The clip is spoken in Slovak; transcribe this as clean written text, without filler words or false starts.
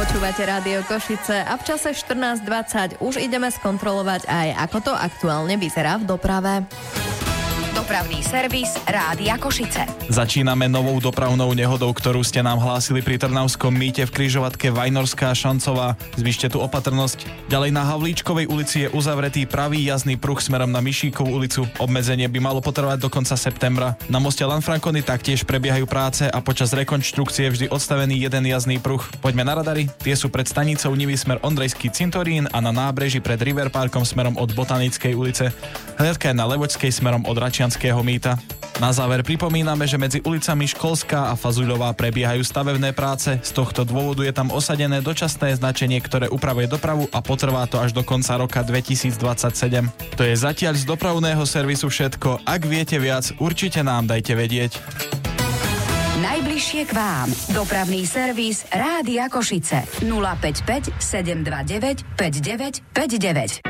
Počúvate Rádio Košice a v čase 14:20 už ideme skontrolovať aj, ako to aktuálne vyzerá v doprave. Dopravný servis Rádia Košice. Začíname novou dopravnou nehodou, ktorú ste nám hlásili pri Trnavskom mýte v križovatke Vajnorská Šancová. Zvýšte tu opatrnosť. Ďalej na Havlíčkovej ulici je uzavretý pravý jazdný pruh smerom na Mišíkovú ulicu. Obmedzenie by malo potrvať do konca septembra. Na moste Lanfrancony taktiež prebiehajú práce a počas rekonštrukcie je vždy odstavený jeden jazdný pruh. Poďme na radary. Tie sú pred stanicou Nivy smer Ondrejský cintorín a na nábreží pred River Parkom smerom od Botanickej ulice. Hliadka je na Levočskej smerom od Račianskeho mýta. Na záver pripomíname, že medzi ulicami Školská a Fazuľová prebiehajú stavebné práce. Z tohto dôvodu je tam osadené dočasné značenie, ktoré upravuje dopravu a potrvá to až do konca roka 2027. To je zatiaľ z dopravného servisu všetko. Ak viete viac, určite nám dajte vedieť. Najbližšie k vám. Dopravný servis Rádia Košice. 055 729 5959.